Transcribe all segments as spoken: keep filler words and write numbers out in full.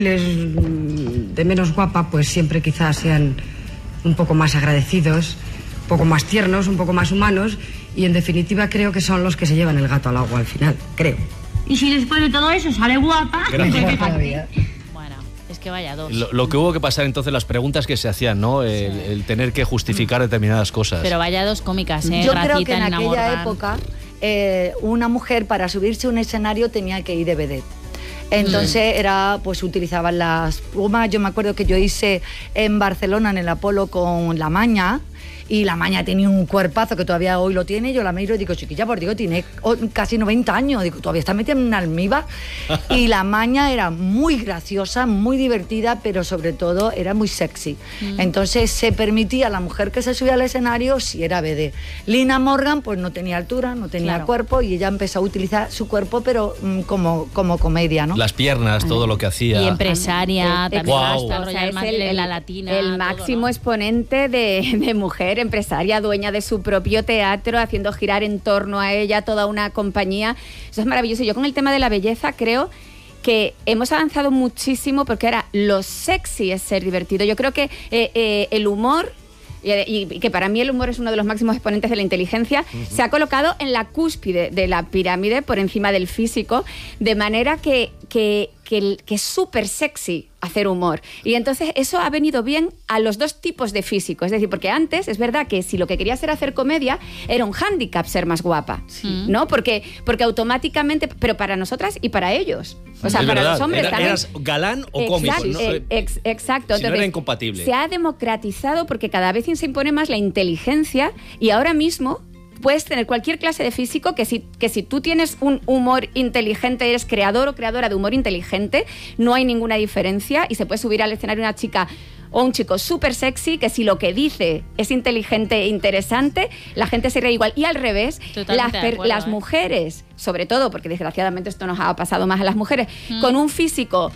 De menos guapa, pues siempre quizás sean un poco más agradecidos, un poco más tiernos, un poco más humanos, y en definitiva creo que son los que se llevan el gato al agua al final, creo. Y si después de todo eso sale guapa... Gracias. Bueno, es que vaya dos. Lo, lo que hubo que pasar entonces, las preguntas que se hacían, ¿no? El, Sí. el tener que justificar determinadas cosas. Pero vaya dos cómicas, ¿eh? Yo Gracita, creo que en Nina aquella Morgan. época eh, una mujer para subirse a un escenario tenía que ir de vedette. Entonces era, pues utilizaban las plumas. Yo me acuerdo que yo hice en Barcelona, en el Apolo, con La Maña, y La Maña tenía un cuerpazo que todavía hoy lo tiene. Yo la miro y digo, chiquilla, por digo, tiene casi noventa años. Digo, todavía está metida en una almíbar. Y La Maña era muy graciosa, muy divertida, pero sobre todo era muy sexy. Mm. Entonces se permitía a la mujer que se subía al escenario si era vedette. Lina Morgan, pues no tenía altura, no tenía Claro. cuerpo, y ella empezó a utilizar su cuerpo, pero mm, como, como comedia, ¿no? Las piernas, todo lo que hacía. Y empresaria, Eh, también Guau. está el O sea, rollo es del el, ma- de el- la latina. el todo, máximo ¿no? exponente de, de mujer empresaria, dueña de su propio teatro, haciendo girar en torno a ella toda una compañía. Eso es maravilloso. Yo con el tema de la belleza creo que hemos avanzado muchísimo, porque ahora lo sexy es ser divertido. Yo creo que eh, eh, el humor... Y, y que para mí el humor es uno de los máximos exponentes de la inteligencia, uh-huh. se ha colocado en la cúspide de la pirámide, por encima del físico, de manera que, que, que, que es súper sexy hacer humor. Y entonces eso ha venido bien a los dos tipos de físico. Es decir, porque antes es verdad que si lo que querías era hacer comedia, era un hándicap ser más guapa, sí. ¿no? Porque, porque automáticamente, pero para nosotras y para ellos. O sea, es para verdad. los hombres Era, también. ¿Eras galán o cómico? Exacto, ¿no? eh, ex, exacto. Si no era incompatible. Se ha democratizado porque cada vez se impone más la inteligencia, y ahora mismo puedes tener cualquier clase de físico que si, que si tú tienes un humor inteligente, eres creador o creadora de humor inteligente, no hay ninguna diferencia, y se puede subir al escenario una chica o un chico súper sexy que si lo que dice es inteligente e interesante, la gente se ríe igual. Y al revés, las, acuerdo, las ¿eh? mujeres, sobre todo, porque desgraciadamente esto nos ha pasado más a las mujeres, mm. con un físico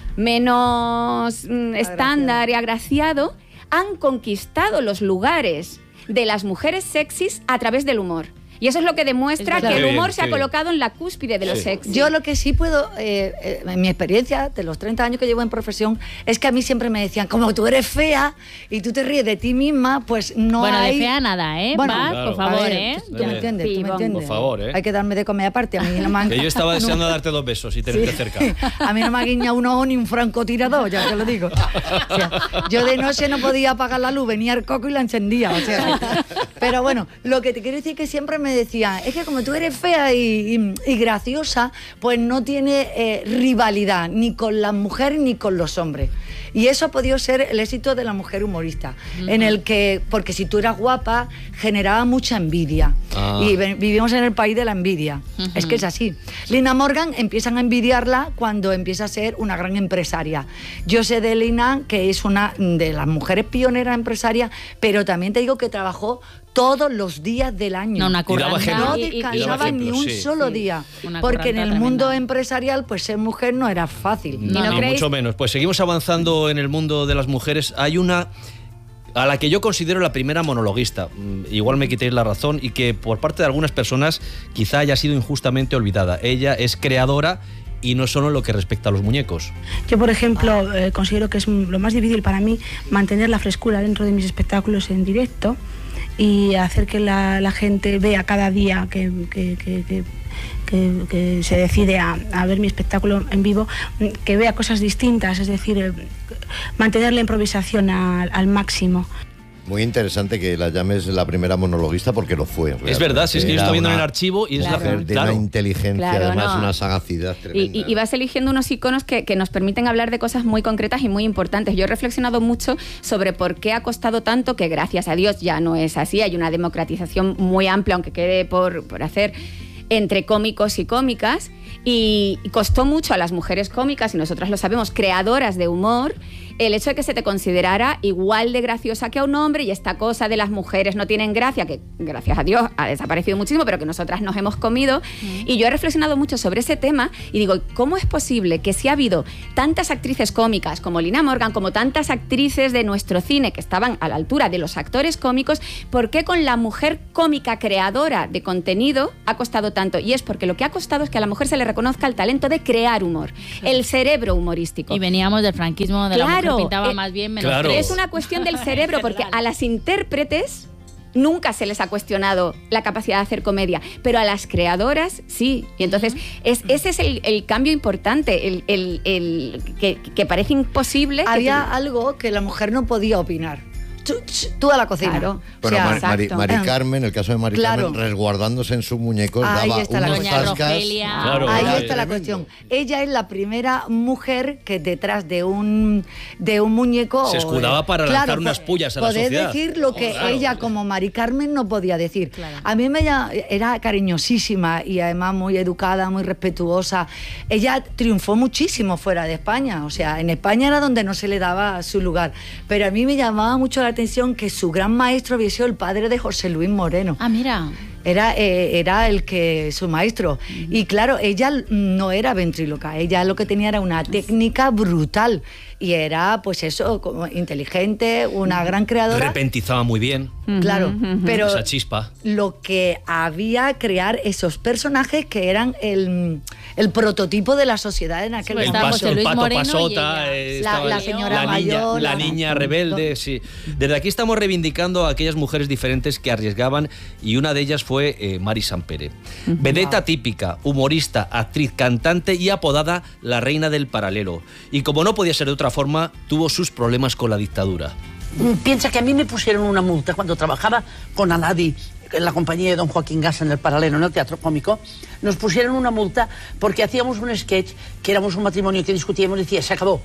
menos mm, estándar y agraciado, han conquistado los lugares de las mujeres sexys a través del humor. Y eso es lo que demuestra que el humor bien, se ha bien. colocado en la cúspide de los Sí. sexy. Yo lo que sí puedo, eh, eh, en mi experiencia de los treinta años que llevo en profesión, es que a mí siempre me decían, como tú eres fea y tú te ríes de ti misma, pues no bueno, hay... de fea nada, ¿eh? Bueno, Vas, claro. por favor, A ver, ¿eh? Tú, tú me entiendes, tú me Pibón. entiendes. Por favor, ¿eh? Hay que darme de comer aparte, a mí no me han... Que yo estaba deseando no. darte dos besos y tenerte Sí. cerca. A mí no me ha guiñado un ojo ni un francotirador, ya te lo digo. O sea, yo de noche no podía apagar la luz, venía el coco y la encendía. O sea, pero bueno, lo que te quiero decir es que siempre me decían, es que como tú eres fea y, y, y graciosa, pues no tiene eh, rivalidad ni con las mujeres ni con los hombres. Y eso ha podido ser el éxito de la mujer humorista, uh-huh. en el que, porque si tú eras guapa, generaba mucha envidia. Ah. Y vivimos en el país de la envidia. Uh-huh. Es que es así. Lina Morgan empiezan a envidiarla cuando empieza a ser una gran empresaria. Yo sé de Lina que es una de las mujeres pioneras empresarias, pero también te digo que trabajó todos los días del año. No, una curranta. No Y- y- descansaba ni un sí. solo Sí. día. Una Porque en el curranta mundo tremenda. empresarial, pues ser mujer no era fácil. No, no ni creéis? mucho menos. Pues seguimos avanzando en el mundo de las mujeres. Hay una a la que yo considero la primera monologuista. Igual me quitéis la razón, y que por parte de algunas personas quizá haya sido injustamente olvidada. Ella es creadora, y no solo en lo que respecta a los muñecos. Yo, por ejemplo, eh, considero que es lo más difícil para mí mantener la frescura dentro de mis espectáculos en directo y hacer que la, la gente vea cada día que, que, que, que, que, que se decide a, a ver mi espectáculo en vivo, que vea cosas distintas, es decir, eh, mantener la improvisación al, al máximo. Muy interesante que la llames la primera monologuista, porque lo fue. Es verdad, si es que yo Era estoy viendo una en el archivo y es Claro. la mujer de claro. una inteligencia, Claro, además no. una sagacidad tremenda. Y, y, y vas eligiendo unos iconos que, que nos permiten hablar de cosas muy concretas y muy importantes. Yo he reflexionado mucho sobre por qué ha costado tanto, que gracias a Dios ya no es así. Hay una democratización muy amplia, aunque quede por, por hacer, entre cómicos y cómicas. Y costó mucho a las mujeres cómicas, y nosotras lo sabemos, creadoras de humor, el hecho de que se te considerara igual de graciosa que a un hombre, y esta cosa de las mujeres no tienen gracia, que gracias a Dios ha desaparecido muchísimo, pero que nosotras nos hemos comido. Mm. Y yo he reflexionado mucho sobre ese tema y digo, ¿cómo es posible que si ha habido tantas actrices cómicas como Lina Morgan, como tantas actrices de nuestro cine que estaban a la altura de los actores cómicos, ¿por qué con la mujer cómica creadora de contenido ha costado tanto? Y es porque lo que ha costado es que a la mujer se le reconozca el talento de crear humor, el cerebro humorístico. Y veníamos del franquismo, de claro, la mujer pintaba eh, más bien menos claro. tres. Es una cuestión del cerebro, porque a las intérpretes nunca se les ha cuestionado la capacidad de hacer comedia, pero a las creadoras sí. Y entonces es, ese es el, el cambio importante, el, el, el que, que parece imposible. Había que tú... algo que la mujer no podía opinar. Tú, tú a la cocina. Claro. Bueno, o sea, Mari, Mari, Mari Carmen, el caso de Mari Claro. Carmen, resguardándose en sus muñecos, Ahí daba está la unos cuestión. tascas. Rogelia. Claro, Ahí era está la tremendo. cuestión. Ella es la primera mujer que detrás de un de un muñeco Se escudaba o, para claro, lanzar unas po- pullas a la poder sociedad. decir lo que Claro. ella como Mari Carmen no podía decir. Claro. A mí me ella era cariñosísima y además muy educada, muy respetuosa. Ella triunfó muchísimo fuera de España, o sea, en España era donde no se le daba su lugar. Pero a mí me llamaba mucho la atención que su gran maestro había sido el padre de José Luis Moreno. Ah, mira. Era, eh, era el que su maestro. Y claro, ella no era ventríloca, ella lo que tenía era una técnica brutal. Y era, pues eso, como inteligente, una gran creadora. Repentizaba muy bien. Claro, pero Esa chispa. lo que había crear esos personajes que eran el, el prototipo de la sociedad en aquel pues El, estaba momento. José paso, el Luis pato Moreno y pasota, ella. eh, La- estaba la señora la niña, mayor, la la- niña rebelde, sí. Desde aquí estamos reivindicando a aquellas mujeres diferentes que arriesgaban y una de ellas fue eh, Mari Sampere. Vedeta típica, humorista, actriz, cantante y apodada la reina del paralelo. Y como no podía ser de otra forma, tuvo sus problemas con la dictadura. Piensa que a mí me pusieron una multa cuando trabajaba con Aladi en la compañía de don Joaquín Gasa en el Paralelo, en el Teatro Cómico. Nos pusieron una multa porque hacíamos un sketch que éramos un matrimonio que discutíamos y decía, se acabó.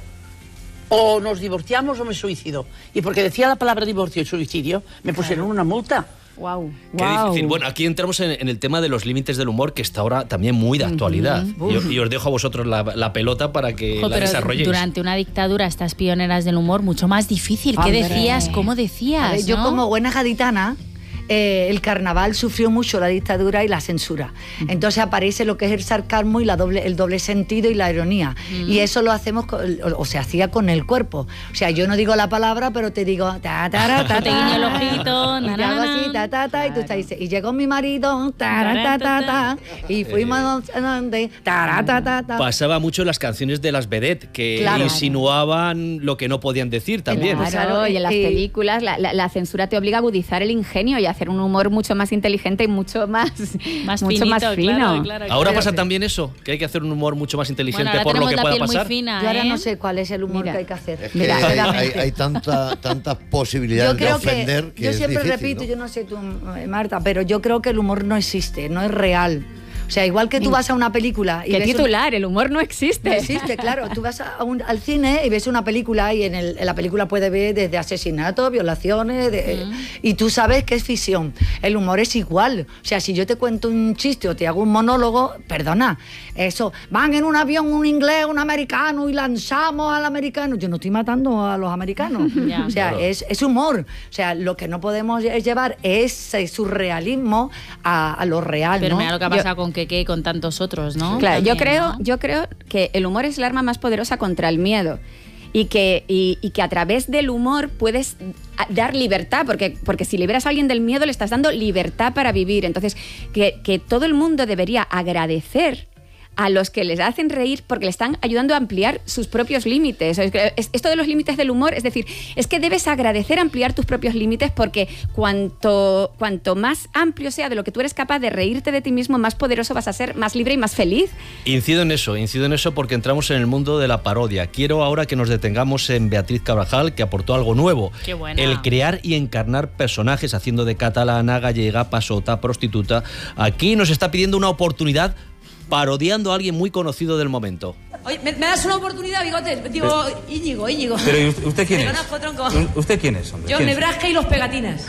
O nos divorciamos o me suicido. Y porque decía la palabra divorcio y suicidio, me pusieron una multa. Wow. Qué difícil. Bueno, aquí entramos en, en el tema de los límites del humor, que está ahora también muy de actualidad. Y, os- y os dejo a vosotros la, la pelota para que Jo, la pero desarrolléis. durante una dictadura, estas pioneras del humor, mucho más difícil. ¿Qué Hombre. decías? ¿Cómo decías? A ver, yo ¿no? como buena gaditana, eh, el carnaval sufrió mucho la dictadura y la censura. Entonces aparece lo que es el sarcasmo y la doble, el doble sentido y la ironía. Y eso lo hacemos, con- o, o se hacía con el cuerpo. O sea, yo no digo la palabra, pero te digo... Ta, ta, ta, Te guiño el ta, ojito, y na, te hago na, así, na. ta, ta, ta, y tú estás dices, y llegó mi marido, ta, ta, ta, ta, y fuimos a donde, ta, ta, ta, ta. Pasaba mucho en las canciones de las vedettes, que Claro. insinuaban lo que no podían decir también. Claro. Claro, y en las Y- películas la, la- la censura te obliga a agudizar el ingenio y a hacer un humor mucho más inteligente y mucho más, Más mucho finito, más fino. claro, claro, Ahora claro. pasa también eso, que hay que hacer un humor mucho más inteligente Bueno, ahora por lo tenemos que la pueda piel muy pasar. fina, Yo ahora ¿eh? no sé cuál es el humor Mira. que hay que hacer. Es que Mira, hay, hay, sinceramente. hay tanta, tantas posibilidades Yo creo de ofender que, yo es siempre difícil, repito, ¿no? yo no sé tú, eh, Marta, pero yo creo que el humor no existe, no es real. O sea, igual que tú vas a una película y ¿Qué ves un- titular? El humor no existe. No existe, claro. Tú vas a un- al cine y ves una película y en, el- en la película puedes ver desde asesinatos, violaciones, de- y tú sabes que es ficción. El humor es igual. O sea, si yo te cuento un chiste o te hago un monólogo, perdona, eso, van en un avión un inglés, un americano y lanzamos al americano. Yo no estoy matando a los americanos. Ya. O sea, Claro. es, es humor. O sea, lo que no podemos es llevar ese surrealismo a, a lo real, Pero ¿no? mira lo que ha Yo- pasado con Keke y con tantos otros, ¿no? Claro, yo También, creo, ¿no? yo creo que el humor es el arma más poderosa contra el miedo. Y que, y, y que a través del humor puedes a- dar libertad, porque, porque si liberas a alguien del miedo le estás dando libertad para vivir. Entonces, que, que todo el mundo debería agradecer a los que les hacen reír porque le están ayudando a ampliar sus propios límites. Es que es- Esto de los límites del humor, es decir, es que debes agradecer ampliar tus propios límites porque cuanto, cuanto más amplio sea de lo que tú eres capaz de reírte de ti mismo, más poderoso vas a ser, más libre y más feliz. Incido en eso, incido en eso porque entramos en el mundo de la parodia. Quiero ahora que nos detengamos en Beatriz Carvajal, que aportó algo nuevo. Qué buena. El crear y encarnar personajes haciendo de catalana, gallega, pasota, prostituta. Aquí nos está pidiendo una oportunidad parodiando a alguien muy conocido del momento. Oye, ¿me, me das una oportunidad, Bigotes? Digo, Íñigo, Íñigo. Pero ¿y usted, usted quién Te es? conozco, tronco. ¿Usted quién es, hombre? Yo, ¿Quién es? Nebraska y los pegatinas.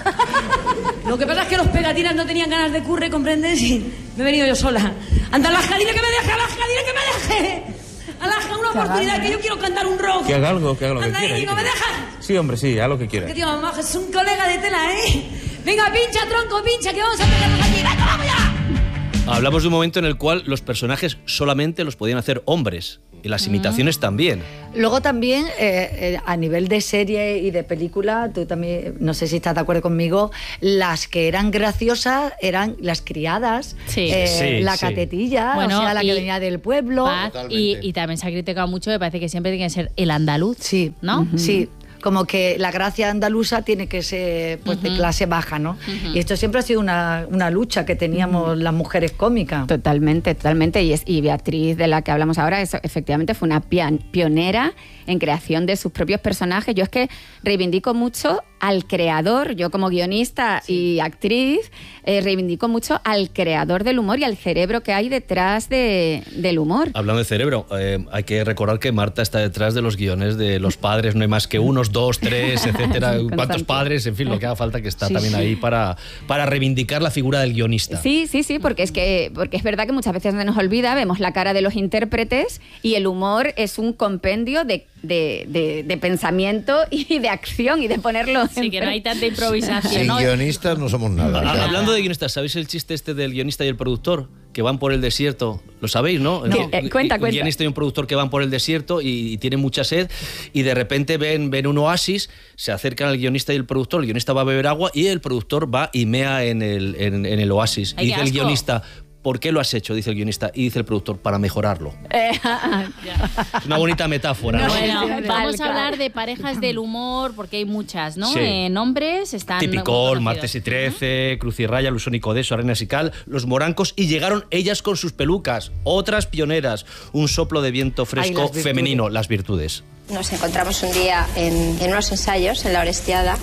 Lo que pasa es que los pegatinas no tenían ganas de curre, ¿comprendes? Y me he venido yo sola. ¡Anda, Alaska, dile que me deje! ¡Alaska, dile que me deje! Alaja, una oportunidad, que yo quiero cantar un rock. Que haga algo, que haga lo que Anda, quiera. Íñigo, ¿me dejas? Sí, hombre, sí, haz lo que quiera. Que tío, mamá, es un colega de tela, ¿eh? Venga, pincha, tronco, pincha, que vamos a pegarnos aquí. ¡Venga, vamos ya! Hablamos de un momento en el cual los personajes solamente los podían hacer hombres. Y las imitaciones también. Luego también, eh, eh, a nivel de serie y de película, tú también, no sé si estás de acuerdo conmigo, las que eran graciosas eran las criadas, Sí. eh, Sí, la sí. catetilla, Bueno, o sea, la que y- venía del pueblo. Paz, y, y también se ha criticado mucho, me parece que siempre tiene que ser el andaluz. Sí, ¿no? Sí. Como que la gracia andaluza tiene que ser pues, de Ujú. clase baja, ¿no? Ujú. Y esto siempre ha sido una, una lucha que teníamos las mujeres cómicas. Totalmente, totalmente. Y, es, y Beatriz, de la que hablamos ahora, eso, efectivamente fue una pian- pionera en creación de sus propios personajes. Yo es que reivindico mucho al creador, yo como guionista y actriz, eh, reivindico mucho al creador del humor y al cerebro que hay detrás de, del humor. Hablando de cerebro, eh, hay que recordar que Marta está detrás de los guiones de Los Padres, no hay más que unos, dos, tres, etcétera. Sí, ¿Cuántos constante. padres? En fin, lo que haga falta, que está Sí, también sí. ahí para, para reivindicar la figura del guionista. Sí, sí, sí, porque es que porque es verdad que muchas veces se nos olvida, vemos la cara de los intérpretes y el humor es un compendio de, de, de- de pensamiento y de acción y de ponerlo Sí, en que no hay tanta Sin improvisación. ¿no? guionistas no somos nada. Ah, Ya. hablando de guionistas, ¿sabéis el chiste este del guionista y el productor? Que van por el desierto. ¿Lo sabéis, no? No. Que- Eh, cuenta, un cuenta. guionista y un productor que van por el desierto y, y tienen mucha sed y de repente ven, ven un oasis, se acercan al guionista y el productor, el guionista va a beber agua y el productor va y mea en el, en, en el oasis. Ay, Y qué dice el asco. guionista, ¿por qué lo has hecho? Dice el guionista. Y dice el productor, para mejorarlo. Eh, Es una bonita metáfora, ¿no? Bueno, Tal vamos a cual. hablar de parejas del humor, porque hay muchas, ¿no? Sí. En hombres están muy Tipicol, conocidos. Martes y Trece, Cruz y Raya, Lusón y Codeso, Arenas y Cal, Los Morancos, y llegaron ellas con sus pelucas, otras pioneras, un soplo de viento fresco las virtudes. femenino, las virtudes. Nos encontramos un día en, en unos ensayos en la Orestiada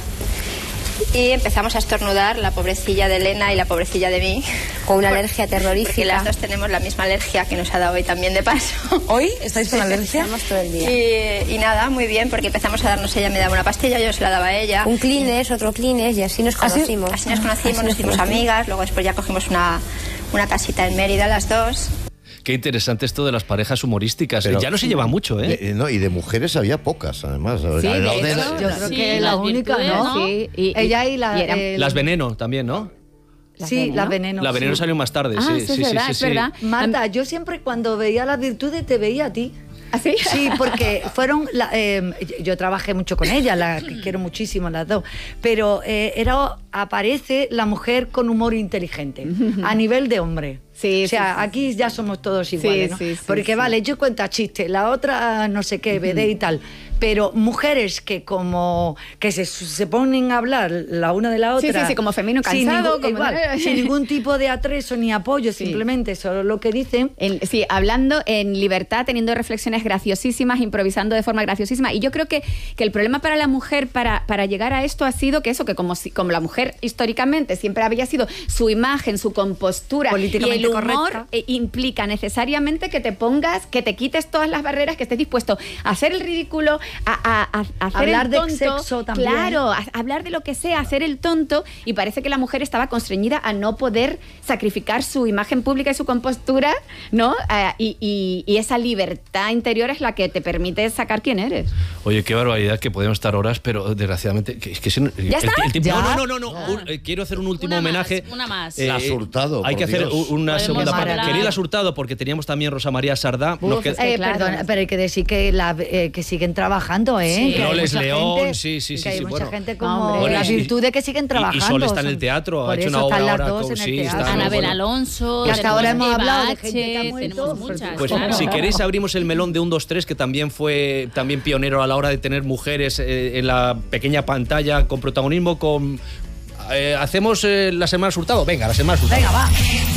y empezamos a estornudar, la pobrecilla de Elena y la pobrecilla de mí. Con una alergia terrorífica. Porque las dos tenemos la misma alergia que nos ha dado hoy también de paso. ¿Hoy estáis con alergia? Estamos todo el día. Y, y nada, muy bien, porque empezamos a darnos, ella me daba una pastilla, yo se la daba a ella. Un Kleenex, otro Kleenex y así nos conocimos. Así nos conocimos, Así nos hicimos conocimos. amigas, luego después ya cogimos una, una casita en Mérida las dos. Qué interesante esto de las parejas humorísticas. Pero- ya no se lleva mucho, ¿eh? De- no, y de mujeres había pocas, además. Sí, Al de lado de- hecho, Yo creo Sí, que la las única, virtudes, ¿no? ¿no? Sí, y- y- Ella y la... y eran- el- Las Veneno también, ¿no? Las sí, Veneno. las veneno. La Veneno sí. salió más tarde, Ah, sí, sí, sí, es sí, verdad, sí, es sí. verdad. Marta, yo siempre cuando veía las virtudes te veía a ti. ¿Ah, sí? Sí, porque fueron, la- eh, yo trabajé mucho con ella, la que quiero muchísimo las dos, pero eh, era aparece la mujer con humor inteligente a nivel de hombre. Sí, o sea, sí, sí, aquí ya somos todos iguales, ¿no? sí, sí, Porque sí. vale, yo cuenta chiste, la otra no sé qué, bebé y tal, pero mujeres que como que se, se ponen a hablar la una de la otra, Sí, sí, sí, como femenino sin cansado, ningún, como- igual, sin ningún tipo de atrezo ni apoyo, Sí. simplemente solo lo que dicen. En- sí, hablando en libertad, teniendo reflexiones graciosísimas, improvisando de forma graciosísima. Y yo creo que, que el problema para la mujer para, para llegar a esto ha sido que eso, que como, si- como la mujer históricamente siempre había sido su imagen, su compostura y Políticamente el humor correcta. eh, implica necesariamente que te pongas, que te quites todas las barreras, que estés dispuesto a hacer el ridículo, a, a- a- a hacer Hablar el de tonto. sexo también. Claro, a, a hablar de lo que sea, hacer el tonto. Y parece que la mujer estaba constreñida a no poder sacrificar su imagen pública y su compostura, ¿no? Eh, y, y- y esa libertad interior es la que te permite sacar quién eres. Oye, qué barbaridad, que podemos estar horas, pero desgraciadamente... Que, que si no- el- ¿Ya está? el tiempo- ¿Ya? No, no, no, no, no, un- eh, quiero hacer un último Una más, homenaje. una más. Eh, La Hurtado, Hay por que hacer Dios. u- una Podemos segunda parte. hablar. Quería las Hurtado porque teníamos también Rosa María Sardá. Nos Uf, qued- es que Eh, claro. perdona, pero hay que decir que, la, eh, que siguen trabajando, ¿eh? Sí. Que hay Loles mucha León, gente- sí, sí, que sí, hay sí, mucha bueno. gente No, como hombre. Bueno, las y- virtudes que siguen y- trabajando. y Sol está en el son- teatro, ha por hecho eso una obra están las ahora dos con- en el sí, está- teatro. Anabel bueno. Alonso, Que hasta tenemos ahora hemos Eva hablado de H, gente que ha muerto, tenemos pues, muchas. Pues claro. si queréis abrimos el melón de un dos tres, que también fue también pionero a la hora de tener mujeres eh, en la pequeña pantalla con protagonismo, con... eh, ¿Hacemos eh, las semanas Hurtado? Venga, las semanas Hurtado. Venga, va.